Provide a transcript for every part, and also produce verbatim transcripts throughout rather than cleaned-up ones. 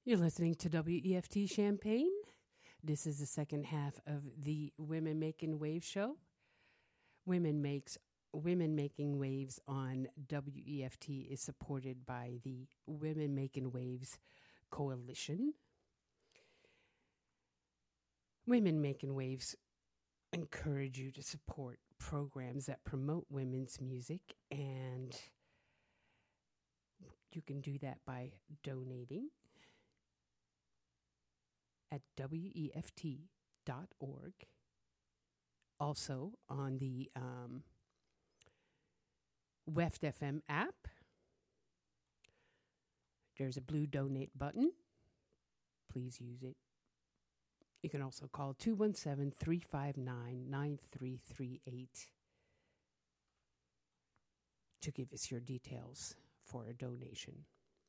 You're listening to W E F T Champaign. This is the second half of the Women Making Waves show. Women makes Women Making Waves on W E F T is supported by the Women Making Waves Coalition. Women Making Waves encourage you to support programs that promote women's music, and you can do that by donating at W E F T dot org. Also on the um, W E F T F M app, there's a blue donate button. Please use it. You can also call two one seven, three five nine, nine three three eight to give us your details for a donation.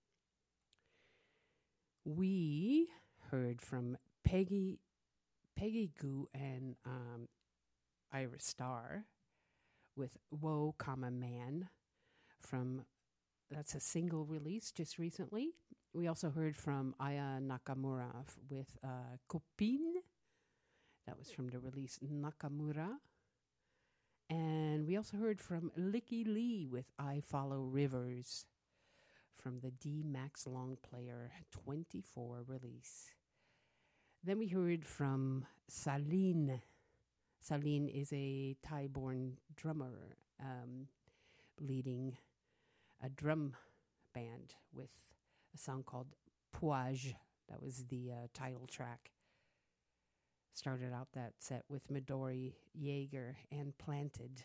We heard from Peggy Peggy Gou and um, Ira Star with Woe, Comma Man from, that's a single release just recently. We also heard from Aya Nakamura f- with uh, Copine. That was from the release Nakamura. And we also heard from Licky Lee with I Follow Rivers from the D Max Long Player twenty-four release. Then we heard from Saline. Saline is a Thai-born drummer um, leading a drum band with a song called Puaj. That was the uh, title track. Started out that set with Midori Jaeger and Planted.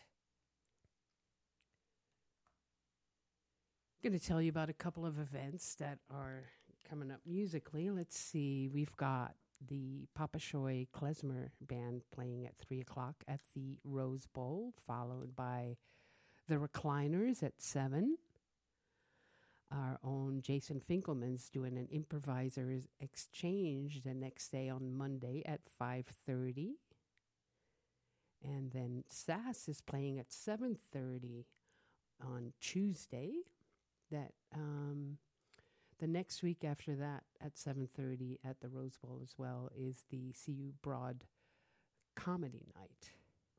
Going to tell you about a couple of events that are coming up musically. Let's see. We've got the Papa Shoy Klezmer Band playing at three o'clock at the Rose Bowl, followed by the Recliners at seven. Our own Jason Finkelman's doing an improvisers exchange the next day on Monday at five thirty. And then Sass is playing at seven thirty on Tuesday. That um, the next week after that at seven thirty at the Rose Bowl as well is the C U Broad Comedy Night.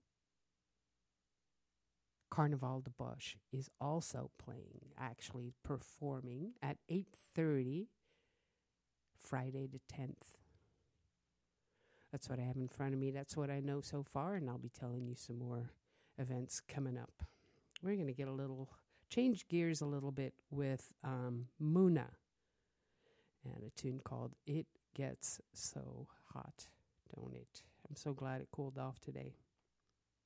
Carnaval de Bosch is also playing, actually performing at eight thirty, Friday the tenth. That's what I have in front of me. That's what I know so far, and I'll be telling you some more events coming up. We're going to get a little, change gears a little bit with um, Muna and a tune called It Gets So Hot, Don't It? I'm so glad it cooled off today.